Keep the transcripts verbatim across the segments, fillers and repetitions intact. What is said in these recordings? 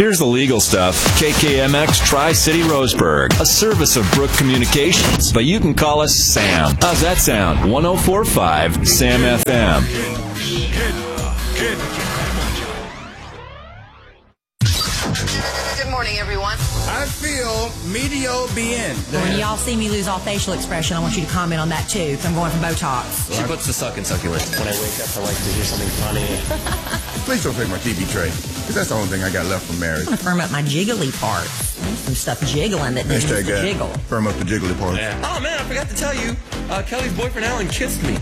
Here's the legal stuff. K K M X Tri-City Roseburg, a service of Brook Communications. But you can call us Sam. How's that sound? one oh four point five Sam F M. Good morning, everyone. I feel medio bien. When y'all see me lose all facial expression, I want you to comment on that too, because I'm going for Botox. She puts the suck in succulent. When I wake up, I like to hear something funny. Please don't take my T V tray, because that's the only thing I got left from marriage. I'm going to firm up my jiggly parts. There's some stuff jiggling that needs to Hashtag that. jiggle. Firm up the jiggly parts. Yeah. Oh, man, I forgot to tell you. Uh, Kelly's boyfriend, Alan, kissed me.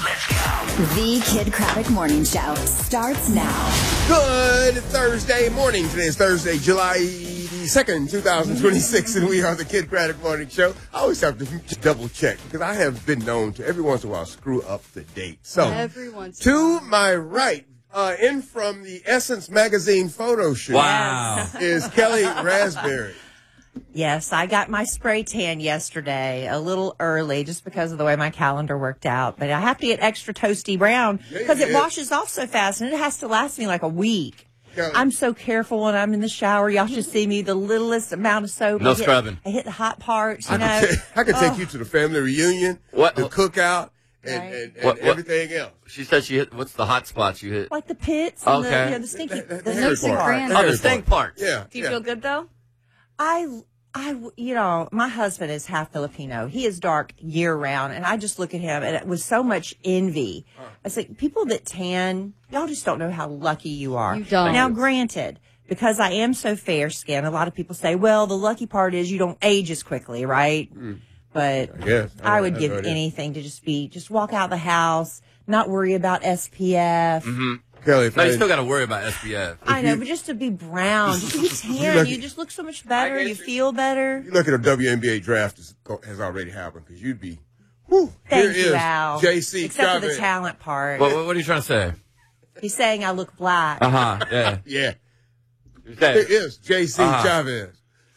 The Kid Craddock Morning Show starts now. Good Thursday morning. Today is Thursday, July second, twenty twenty-six, and we are the Kid Craddock Morning Show. I always have to double check because I have been known to every once in a while screw up the date. So, every once to my right, uh, in from the Essence Magazine photo shoot, Wow. is Kelly Raspberry. Yes, I got my spray tan yesterday a little early just because of the way my calendar worked out. But I have to get extra toasty brown because Yeah, it yeah. washes off so fast and it has to last me like a week. Kelly. I'm so careful when I'm in the shower. Y'all should see me the littlest amount of soap. No I hit, scrubbing. I hit the hot parts, you I know. could, ta- I could take Oh. you to the family reunion, What? the cookout, and, Right. and, and What- what? everything else. She said she hit, what's the hot spots you hit? Like the pits and the, Okay. you know, the stinky, That- that- the that hairy stinky part. part. That Oh, hairy the stink parts. Yeah. Do you yeah. feel good, though? I, I, you know, my husband is half Filipino. He is dark year round, and I just look at him, and it was so much envy. I said, people that tan, y'all just don't know how lucky you are. You don't. Now, granted, because I am so fair skinned, a lot of people say, well, the lucky part is you don't age as quickly, right? Mm. But I guess. I I know- would I give know it is. anything to just be, just walk out the house, not worry about S P F. Kelly, if No, I you didn't- still got to worry about S P F. I know, but just to be brown, just to be tan, look- you just look so much better. get You you. feel better. you look at a W N B A draft has, has already happened because you'd be. Whew, Thank here you, is Al. J C Except for the Chavez. talent part. What, what, what are you trying to say? He's saying I look black. Uh-huh, yeah. Yeah, You here say, is J C Uh-huh. Chavez.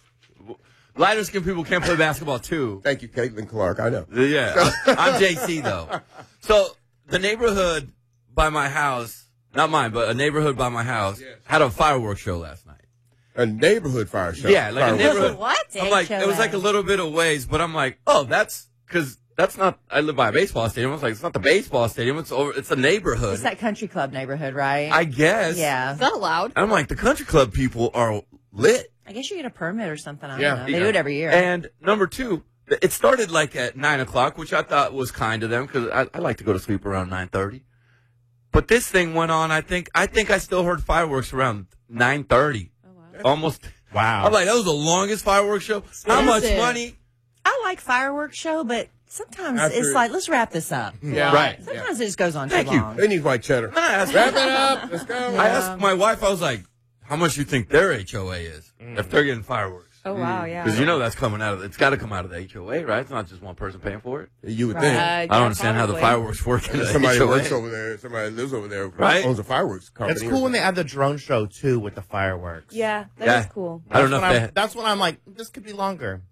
lighter skinned people can't play basketball, too. Thank you, Caitlin Clark. I know. Yeah. I'm J C, though. So, the neighborhood by my house, not mine, but a neighborhood by my house, Yes. had a fireworks show last night. A neighborhood fire show. Yeah, like a Fireworks. neighborhood. What? I'm like, it was like a little bit of ways, but I'm like, oh, that's because that's not. I live by a baseball stadium. I was like, it's not the baseball stadium. It's over. It's a neighborhood. It's that country club neighborhood, right? I guess. yeah. Is that allowed? I'm like, the country club people are lit. I guess you get a permit or something. I don't Yeah. know. They do it every year. And number two, it started like at nine o'clock, which I thought was kind of them because I, I like to go to sleep around nine thirty. But this thing went on. I think. I think I still heard fireworks around nine thirty. Oh, wow. Almost. Wow. I'm like, that was the longest fireworks show. How much Expensive. money? I like fireworks show, but sometimes After- it's like, let's wrap this up. Yeah. Right. Sometimes it just goes on Thank too you. long. They need white cheddar. Then I asked, Wrap it up. Let's go. I asked my wife, I was like, how much do you think their H O A is if they're getting fireworks? Oh, wow, yeah. Because you know that's coming out of, it's got to come out of the H O A, right? It's not just one person paying for it. You would Uh, think. I don't understand how the fireworks work in the Somebody H O A. works over there. Somebody lives over there. Right. Owns a fireworks company. It's cool when they add the drone show too with the fireworks. Yeah, that is Yeah. cool. I don't know That's if when they, I'm- That's when I'm like, this could be longer.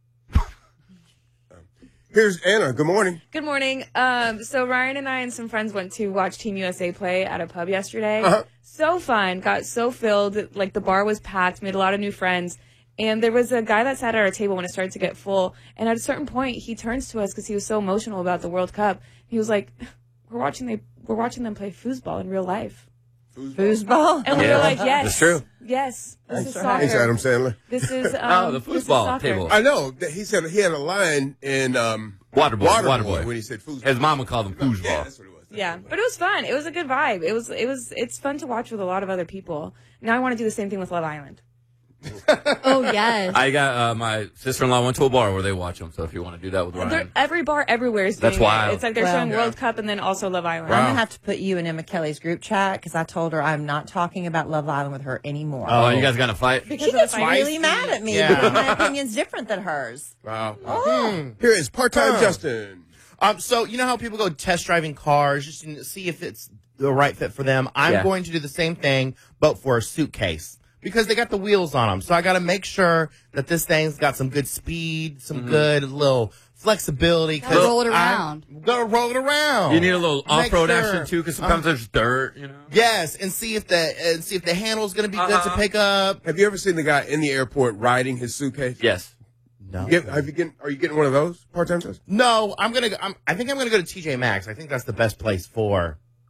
Here's Anna. Good morning. Good morning. Um, so Ryan and I and some friends went to watch Team U S A play at a pub yesterday. Uh-huh. So fun. Got so filled. Like the bar was packed. Made a lot of new friends. And there was a guy that sat at our table when it started to get full. And at a certain point, he turns to us because he was so emotional about the World Cup. He was like, "We're watching they we're watching them play foosball in real life." Foosball? And we Yeah. were like, "Yes, That's true. Yes, this is Thanks, Adam soccer. Sandler. This is um, Oh, the this is foosball soccer." table. I know. that He said he had a line in um, Waterboy, Waterboy, Waterboy. when he said foosball. His mama called him Yeah, foosball. that's what it was. Yeah, but it was fun. It was a good vibe. It was, it was, it's fun to watch with a lot of other people. Now I want to do the same thing with Love Island. Oh, yes. I got, uh, my sister-in-law went to a bar where they watch them, so if you want to do that with They're, Ryan. every bar everywhere is doing That's wild. it. It's like they're Well, showing yeah. World Cup and then also Love Island. I'm going to have to put you in Emma Kelly's group chat because I told her I'm not talking about Love Island with her anymore. Oh, you guys got to fight? Because She of the gets fight. really mad at me Yeah. because my opinion's different than hers. Wow. Oh. Here is part-time Huh. Justin. Um, so you know how people go test driving cars just to see if it's the right fit for them. I'm Yeah. going to do the same thing, but for a suitcase because they got the wheels on them. So I got to make sure that this thing's got some good speed, some good little flexibility. Gotta roll it around. I'm gonna roll it around. You need a little Make off-road sure. action too, because sometimes Uh, there's dirt. You know. Yes, and see if the and see if the handle's gonna be good to Uh-huh. pick up. Have you ever seen the guy in the airport riding his suitcase? Yes. No, Get, have you getting, are you getting one of those part-time jobs? no. I'm gonna. I'm, I think I'm gonna go to T J Maxx. I think that's the best place for